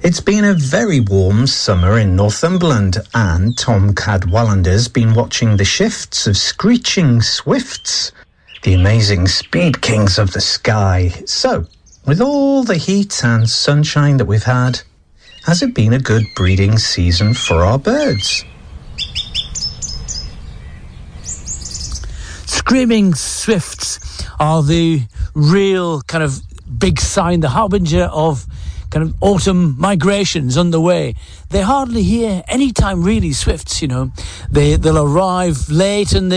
It's been a very warm summer in Northumberland, and Tom Cadwallader's been watching the shifts of screeching swifts, the amazing speed kings of the sky. So, with all the heat and sunshine that we've had, has it been a good breeding season for our birds? Screaming swifts are the real kind of big sign, the harbinger of kind of autumn migrations underway. They hardly hear any time really, swifts, you know. They'll arrive late in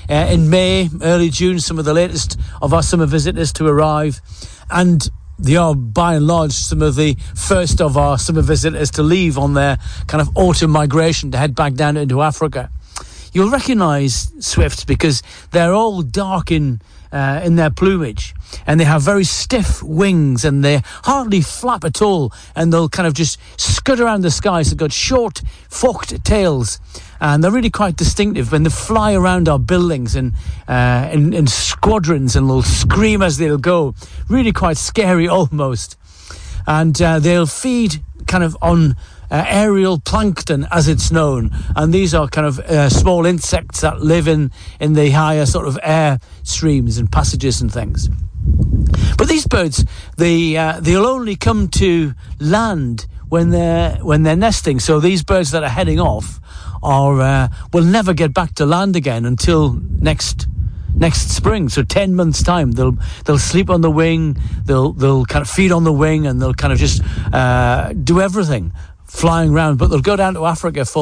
May, early June, some of the latest of our summer visitors to arrive, and they are by and large some of the first of our summer visitors to leave on their kind of autumn migration to head back down into Africa. You'll recognise swifts because they're all dark in their plumage, and they have very stiff wings, and they hardly flap at all, and they'll kind of just scud around the sky. So they've got short, forked tails, and they're really quite distinctive. When they fly around our buildings in squadrons, and they'll scream as they'll go, really quite scary almost. And they'll feed kind of on aerial plankton, as it's known, and these are kind of small insects that live in the higher sort of air streams and passages and things. But these birds, they'll only come to land when they're nesting. So these birds that are heading off will never get back to land again until next spring. So 10 months time, they'll sleep on the wing, they'll kind of feed on the wing, and they'll kind of just do everything flying around. But they'll go down to Africa for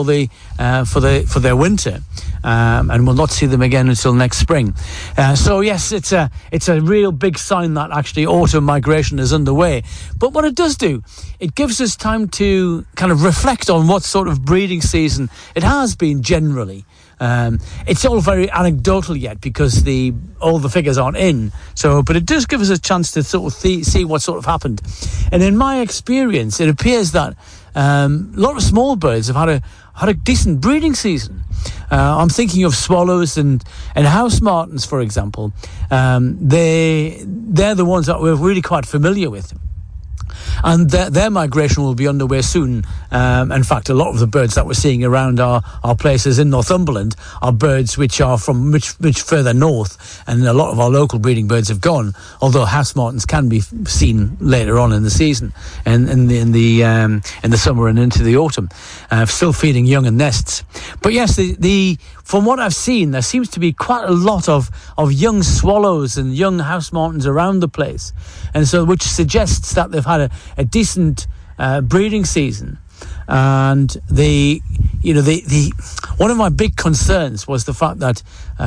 their winter, and we'll not see them again until next spring. So yes, it's a real big sign that actually autumn migration is underway. But what it does do, it gives us time to kind of reflect on what sort of breeding season it has been generally. It's all very anecdotal yet because all the figures aren't in. But it does give us a chance to sort of see what sort of happened. And in my experience, it appears that a lot of small birds have had a decent breeding season. I'm thinking of swallows and house martins, for example. They're the ones that we're really quite familiar with. And their migration will be underway soon. In fact, a lot of the birds that we're seeing around our places in Northumberland are birds which are from much further north, and a lot of our local breeding birds have gone, although house martins can be seen later on in the season, and in the summer and into the autumn, still feeding young in nests. But yes, from what I've seen, there seems to be quite a lot of young swallows and young house martins around the place, and so which suggests that they've had a decent breeding season. And one of my big concerns was the fact that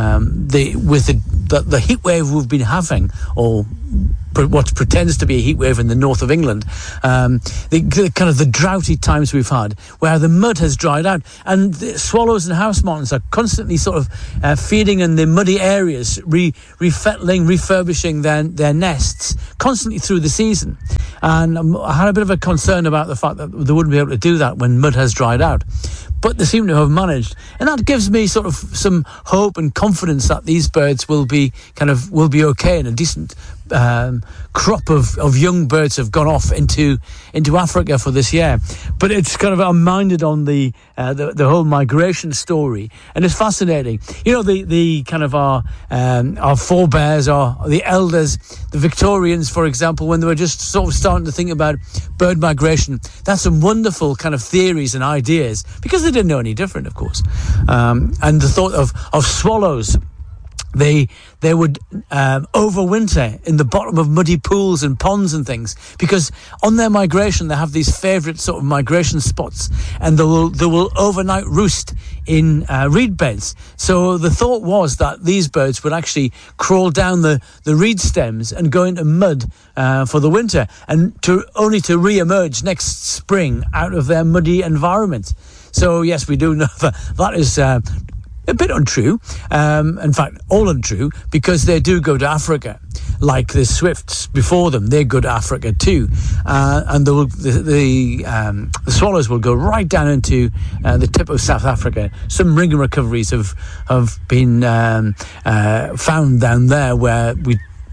the heat wave we've been having, or what pretends to be a heat wave in the north of England, the kind of the droughty times we've had, where the mud has dried out, and the swallows and house martins are constantly sort of feeding in the muddy areas, refurbishing their nests constantly through the season. And I had a bit of a concern about the fact that they wouldn't be able to do that when mud has dried out. But they seem to have managed, and that gives me sort of some hope and confidence that these birds will be okay, and a decent crop of young birds have gone off into Africa for this year. But it's kind of, I'm minded on the whole migration story, and it's fascinating. You know, the kind of our forebears, or the elders, the Victorians, for example, when they were just sort of starting to think about bird migration, that's some wonderful kind of theories and ideas, because they didn't know any different, of course. And the thought of swallows. They would overwinter in the bottom of muddy pools and ponds and things, because on their migration they have these favourite sort of migration spots, and they will overnight roost in reed beds. So the thought was that these birds would actually crawl down the reed stems and go into mud for the winter, and only to re-emerge next spring out of their muddy environment. So yes, we do know that is a bit untrue. In fact, all untrue, because they do go to Africa, like the swifts before them. They go to Africa too, and the swallows will go right down into the tip of South Africa. Some ring recoveries have been found down there, where we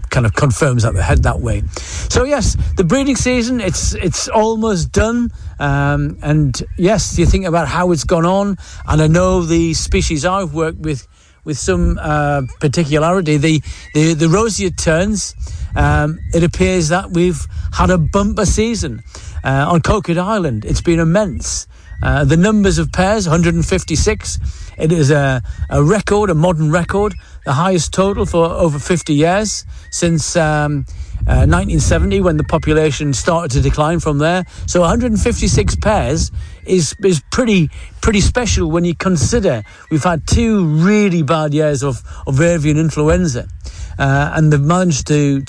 kind of confirms that they head that way. So yes, the breeding season, it's almost done. And yes, you think about how it's gone on, and I know the species I've worked with some particularity, the roseate terns. It appears that we've had a bumper season on Coquet Island. It's been immense. The numbers of pairs, 156. It is a record, a modern record, the highest total for over 50 years since 1970, when the population started to decline from there. So 156 pairs is pretty special when you consider we've had 2 really bad years of avian influenza, and they've managed to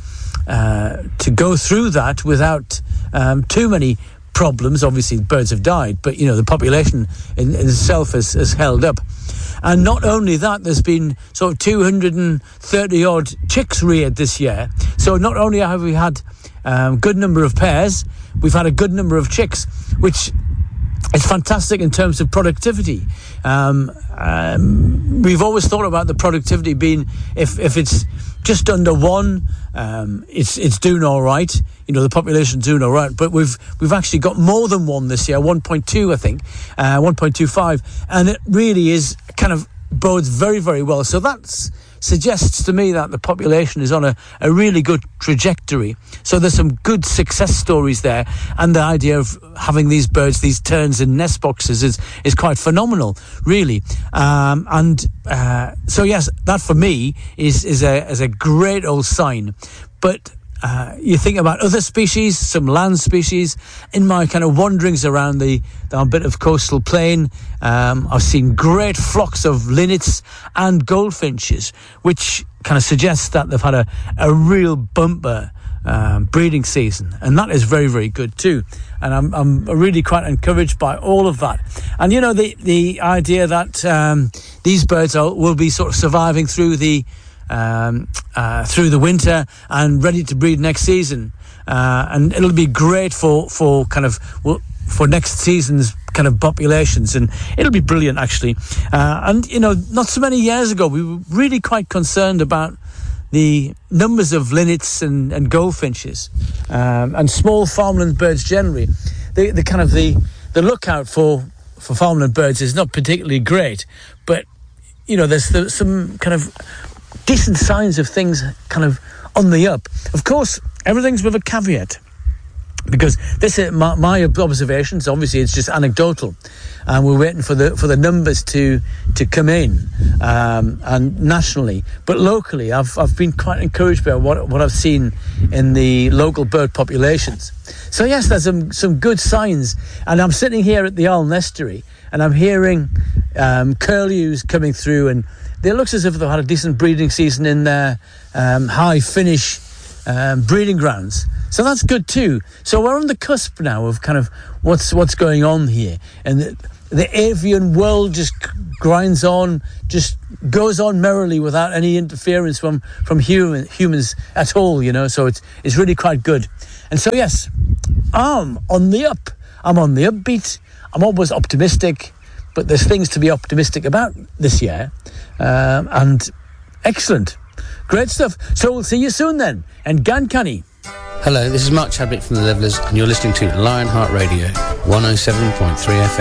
go through that without too many problems. Obviously, birds have died, but the population in itself has held up. And not only that, there's been sort of 230 odd chicks reared this year. So not only have we had a good number of pairs, we've had a good number of chicks, which is fantastic in terms of productivity. We've always thought about the productivity being if it's just under 1, it's doing all right. The population's doing all right. But we've actually got more than 1 this year, 1.2, I think, 1.25, and it really is kind of bodes very, very well. So that suggests to me that the population is on a really good trajectory. So there's some good success stories there, and the idea of having these birds, these terns in nest boxes is quite phenomenal, really. So yes, that for me is a great old sign. But you think about other species, some land species. In my kind of wanderings around the bit of coastal plain, I've seen great flocks of linnets and goldfinches, which kind of suggests that they've had a real bumper breeding season, and that is very, very good too. And I'm really quite encouraged by all of that. And the idea that these birds will be sort of surviving through the winter and ready to breed next season, and it'll be great for next season's kind of populations, and it'll be brilliant actually. And not so many years ago we were really quite concerned about the numbers of linnets and goldfinches, and small farmland birds generally. The lookout for farmland birds is not particularly great, but there's some kind of decent signs of things kind of on the up. Of course, everything's with a caveat, because this is my observations. Obviously, it's just anecdotal, and we're waiting for the numbers to come in, and nationally, but locally, I've been quite encouraged by what I've seen in the local bird populations. So yes, there's some good signs, and I'm sitting here at the Alne Estuary, and I'm hearing curlews coming through, and it looks as if they've had a decent breeding season in their high finish breeding grounds. So that's good too. So we're on the cusp now of kind of what's going on here, and the avian world just grinds on, just goes on merrily without any interference from humans at all. So it's really quite good. And so yes, I'm on the up. I'm on the upbeat. I'm always optimistic, but there's things to be optimistic about this year, and excellent, great stuff. So we'll see you soon then, and Gan Canny. Hello, this is Mark Chadwick from The Levellers, and you're listening to Lionheart Radio 107.3 FM.